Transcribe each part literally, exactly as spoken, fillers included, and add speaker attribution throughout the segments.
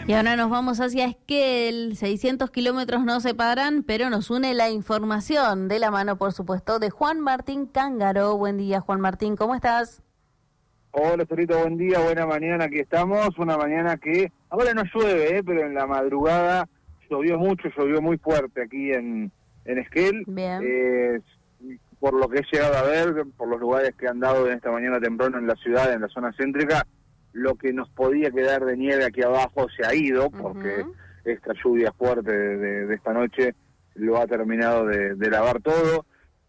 Speaker 1: Y ahora nos vamos hacia Esquel, seiscientos kilómetros nos separan, pero nos une la información de la mano, por supuesto, de Juan Martín Cángaro. Buen día, Juan Martín, ¿cómo estás?
Speaker 2: Hola, Torito, buen día, buena mañana, aquí estamos, una mañana que ahora no llueve, ¿eh? Pero en la madrugada llovió mucho, llovió muy fuerte aquí en, en Esquel.
Speaker 1: Bien.
Speaker 2: Eh, por lo que he llegado a ver, por los lugares que han dado en esta mañana temprano en la ciudad, en la zona céntrica, lo que nos podía quedar de nieve aquí abajo se ha ido, porque uh-huh. esta lluvia fuerte de, de, de esta noche lo ha terminado de, de lavar todo.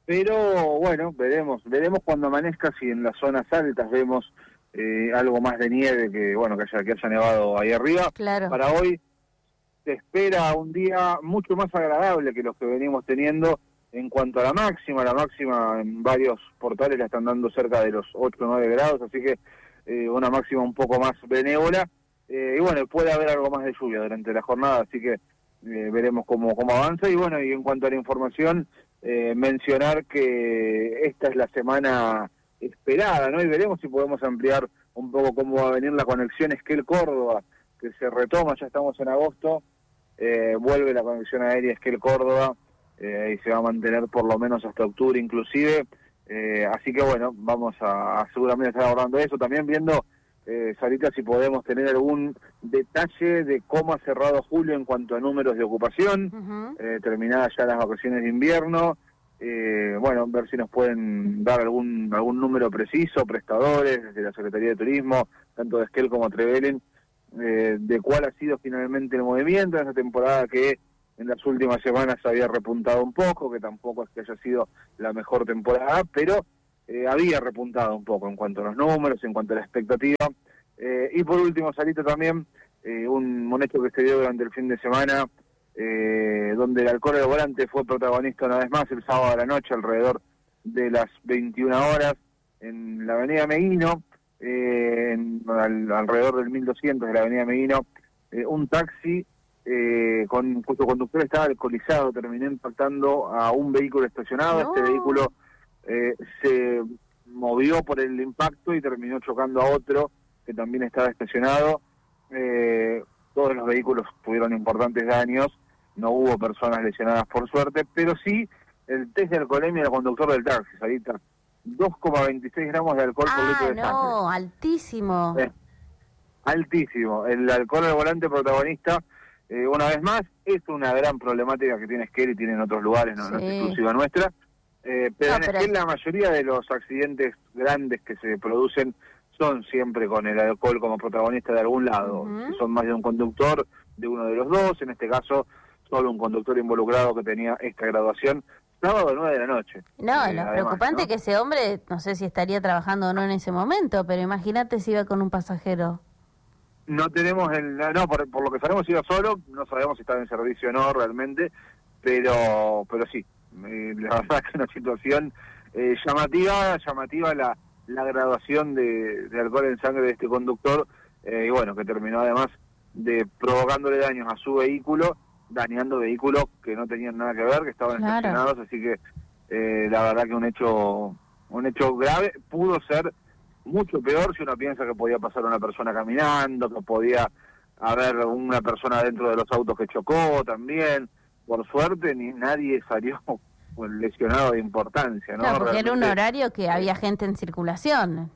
Speaker 2: Pero bueno, veremos, veremos cuando amanezca si en las zonas altas vemos eh, algo más de nieve que bueno que haya, que haya nevado ahí arriba.
Speaker 1: Claro.
Speaker 2: Para hoy se espera un día mucho más agradable que los que venimos teniendo en cuanto a la máxima. La máxima en varios portales la están dando cerca de los ocho o nueve grados, así que eh, una máxima un poco más benévola. Eh, y bueno, puede haber algo más de lluvia durante la jornada, así que eh, veremos cómo, cómo avanza. Y bueno, y en cuanto a la información, Eh, mencionar que esta es la semana esperada, ¿no? Y veremos si podemos ampliar un poco cómo va a venir la conexión Esquel-Córdoba, que se retoma, ya estamos en agosto, eh, vuelve la conexión aérea Esquel-Córdoba, eh, y se va a mantener por lo menos hasta octubre inclusive, eh, así que bueno, vamos a, a seguramente estar abordando eso, también viendo, eh, Sarita, si podemos tener algún detalle de cómo ha cerrado julio en cuanto a números de ocupación, uh-huh. eh, terminadas ya las vacaciones de invierno, eh, bueno, ver si nos pueden dar algún algún número preciso, prestadores desde la Secretaría de Turismo, tanto de Esquel como Trevelin, eh, de cuál ha sido finalmente el movimiento en esa temporada que en las últimas semanas había repuntado un poco, que tampoco es que haya sido la mejor temporada, pero Eh, había repuntado un poco en cuanto a los números, en cuanto a la expectativa. Eh, y por último, Sarita, también eh, un, un hecho que se dio durante el fin de semana, eh, donde el alcohol al volante fue protagonista una vez más el sábado a la noche, alrededor de las veintiuna horas, en la avenida Meguino, eh, en, al, alrededor del mil doscientos de la avenida Meguino, eh, un taxi eh, con cuyo conductor estaba alcoholizado terminó impactando a un vehículo estacionado. No. Este vehículo Eh, se movió por el impacto y terminó chocando a otro que también estaba estacionado. Eh, todos los vehículos tuvieron importantes daños, no hubo personas lesionadas por suerte, pero sí el test de alcoholemia del conductor del taxi, Sarita, dos coma veintiséis gramos de alcohol
Speaker 1: ah,
Speaker 2: por litro de
Speaker 1: no,
Speaker 2: sangre.
Speaker 1: no, altísimo.
Speaker 2: Eh, altísimo. El alcohol al volante protagonista, eh, una vez más, es una gran problemática que tiene Esquel y tiene en otros lugares, no, sí. no es exclusiva nuestra. Eh, pero no, en Esquel pero... la mayoría de los accidentes grandes que se producen son siempre con el alcohol como protagonista de algún lado. Uh-huh. Si son más de un conductor, de uno de los dos, en este caso solo un conductor involucrado que tenía esta graduación, sábado nueve de la noche.
Speaker 1: No, eh, lo además, preocupante ¿no? que ese hombre, no sé si estaría trabajando o no en ese momento, pero imagínate si iba con un pasajero.
Speaker 2: No tenemos, el no, por, por lo que sabemos iba solo, no sabemos si estaba en servicio o no realmente, pero pero sí. Eh, la verdad que es una situación eh, llamativa, llamativa la, la graduación de, de alcohol en sangre de este conductor, eh, y bueno, que terminó además de provocándole daños a su vehículo, dañando vehículos que no tenían nada que ver, que estaban claro. estacionados, así que eh, la verdad que un hecho un hecho grave, pudo ser mucho peor si uno piensa que podía pasar una persona caminando, que podía haber una persona dentro de los autos que chocó también. Por suerte ni nadie salió lesionado de importancia, ¿no?
Speaker 1: Claro, porque
Speaker 2: realmente,
Speaker 1: era un horario que había gente en circulación.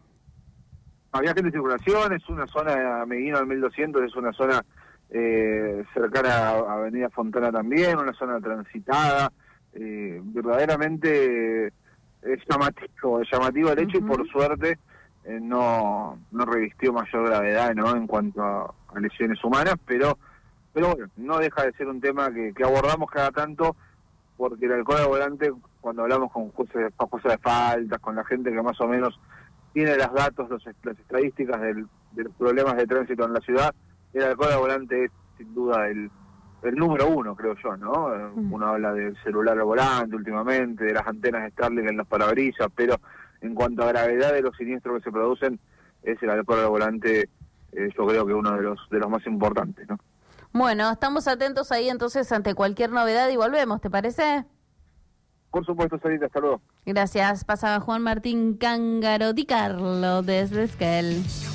Speaker 2: Había gente en circulación, es una zona, Meguino al mil doscientos, es una zona eh, cercana a Avenida Fontana también, una zona transitada, eh, verdaderamente es llamativo, es llamativo el hecho, uh-huh. y por suerte eh, no, no revistió mayor gravedad, ¿no? En cuanto a, a lesiones humanas, pero Pero bueno, no deja de ser un tema que, que abordamos cada tanto, porque el alcohol al volante, cuando hablamos con jueces de, jueces de faltas, con la gente que más o menos tiene los datos, los, las estadísticas del, de los problemas de tránsito en la ciudad, el alcohol al volante es sin duda el, el número uno, creo yo, ¿no? Mm. Uno habla del celular al volante últimamente, de las antenas de Starlink en los parabrisas, pero en cuanto a gravedad de los siniestros que se producen, es el alcohol al volante, eh, yo creo que uno de los de los más importantes, ¿no?
Speaker 1: Bueno, estamos atentos ahí entonces ante cualquier novedad y volvemos, ¿te parece?
Speaker 2: Por supuesto, Sarita, hasta luego.
Speaker 1: Gracias. Pasaba Juan Martín Cángaro Di Carlo desde Esquel.